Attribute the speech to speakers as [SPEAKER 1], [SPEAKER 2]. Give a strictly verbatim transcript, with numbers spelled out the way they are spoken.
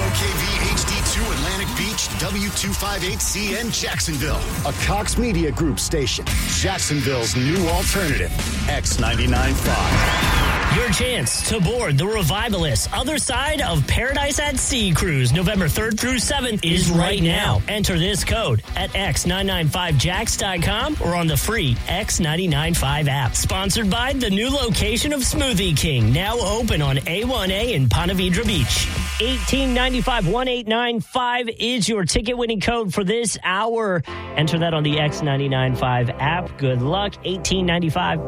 [SPEAKER 1] K V H D two Atlantic Beach, W two fifty-eight C N Jacksonville. A Cox Media Group station. Jacksonville's new alternative. X ninety-nine point five.
[SPEAKER 2] Your chance to board the Revivalist Other Side of Paradise at Sea cruise November third through seventh is right now. Enter this code at x nine nine five jacks dot com or on the free X nine nine five app. Sponsored by the new location of Smoothie King, now open on A one A in Ponte Vedra Beach. eighteen ninety-five one eight nine five is your ticket winning code for this hour. Enter that on the X nine nine five app. Good luck. eighteen ninety-five